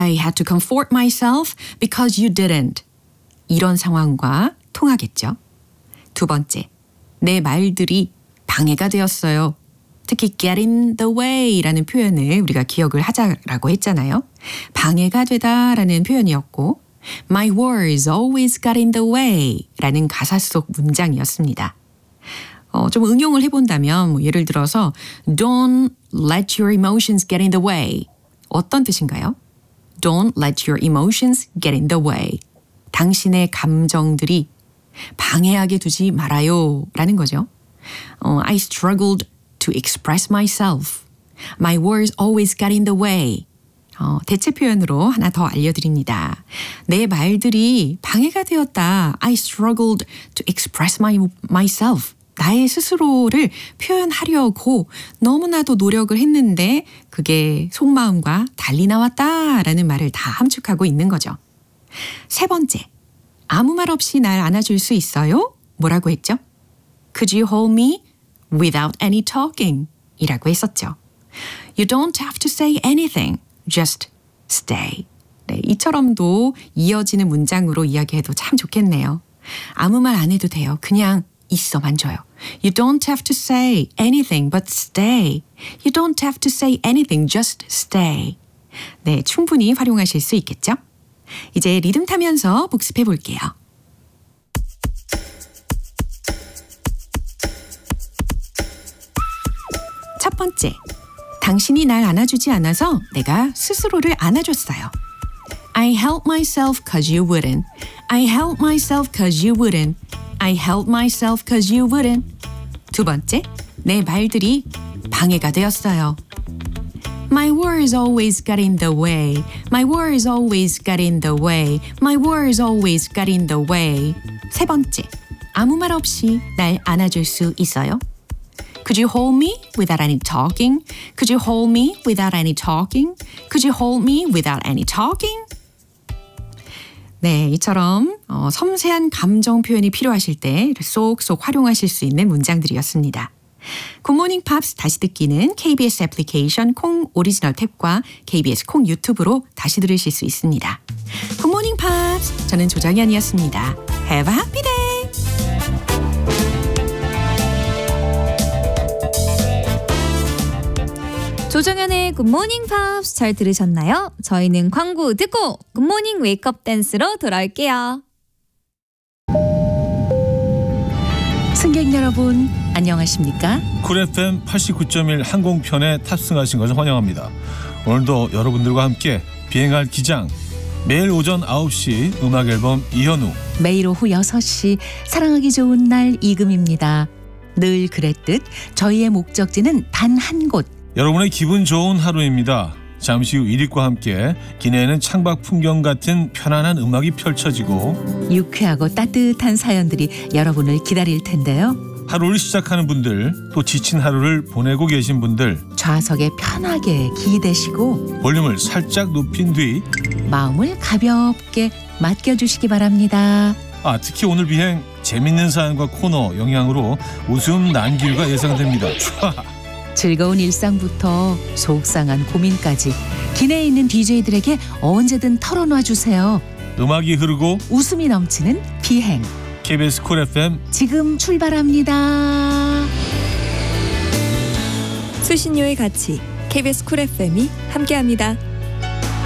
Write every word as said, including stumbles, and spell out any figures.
I had to comfort myself because you didn't. 이런 상황과 통하겠죠. 두 번째, 내 말들이 방해가 되었어요. 특히 get in the way라는 표현을 우리가 기억을 하자라고 했잖아요. 방해가 되다라는 표현이었고 My words always got in the way라는 가사 속 문장이었습니다. 어, 좀 응용을 해본다면 뭐 예를 들어서 Don't let your emotions get in the way. 어떤 뜻인가요? Don't let your emotions get in the way. 당신의 감정들이 방해하게 두지 말아요 라는 거죠. 어, I struggled to express myself. My words always got in the way. 어, 대체 표현으로 하나 더 알려드립니다. 내 말들이 방해가 되었다. I struggled to express my, myself. 나의 스스로를 표현하려고 너무나도 노력을 했는데 그게 속마음과 달리 나왔다라는 말을 다 함축하고 있는 거죠. 세 번째, 아무 말 없이 날 안아줄 수 있어요? 뭐라고 했죠? Could you hold me without any talking? 이라고 했었죠. You don't have to say anything. Just stay. 네, 이처럼도 이어지는 문장으로 이야기해도 참 좋겠네요. 아무 말 안 해도 돼요. 그냥 있어만 줘요. You don't have to say anything but stay. You don't have to say anything, just stay. 네, 충분히 활용하실 수 있겠죠? 이제 리듬 타면서 복습해 볼게요. 첫 번째, 당신이 날 안아주지 않아서 내가 스스로를 안아줬어요. I helped myself cause you wouldn't. I helped myself cause you wouldn't. I helped myself cause you wouldn't. 두 번째, 내 말들이 방해가 되었어요. My words always got in the way. My words always got in the way. My words always got in the way. 세 번째, 아무 말 없이 날 안아줄 수 있어요? Could you hold me without any talking? Could you hold me without any talking? Could you hold me without any talking? 네, 이처럼 어, 섬세한 감정 표현이 필요하실 때 쏙쏙 활용하실 수 있는 문장들이었습니다. 굿모닝 팝스 다시 듣기는 케이비에스 애플리케이션 콩 오리지널 탭과 케이비에스 콩 유튜브로 다시 들으실 수 있습니다. 굿모닝 팝스, 저는 조정현이었습니다. Have a happy day! 조정현의 굿모닝 팝스 잘 들으셨나요? 저희는 광고 듣고 굿모닝 웨이크업 댄스로 돌아올게요. 승객 여러분, 안녕하십니까? 쿨 에프엠 팔십구 점 일 항공편에 탑승하신 것을 환영합니다. 오늘도 여러분들과 함께 비행할 기장, 매일 오전 아홉 시 음악 앨범 이현우, 매일 오후 여섯 시 사랑하기 좋은 날 이금입니다. 늘 그랬듯 저희의 목적지는 단 한 곳. 여러분의 기분 좋은 하루입니다. 잠시 후 일익과 함께 기내에는 창밖 풍경 같은 편안한 음악이 펼쳐지고 유쾌하고 따뜻한 사연들이 여러분을 기다릴 텐데요. 하루를 시작하는 분들, 또 지친 하루를 보내고 계신 분들, 좌석에 편하게 기대시고 볼륨을 살짝 높인 뒤 마음을 가볍게 맡겨주시기 바랍니다. 아, 특히 오늘 비행 재밌는 사연과 코너 영향으로 웃음 난길과 예상됩니다. 즐거운 일상부터 속상한 고민까지 기내에 있는 디제이들에게 언제든 털어놔 주세요. 음악이 흐르고 웃음이 넘치는 비행. 케이비에스 쿨 에프엠 지금 출발합니다. 수신료의 가치 케이비에스 쿨 에프엠이 함께합니다.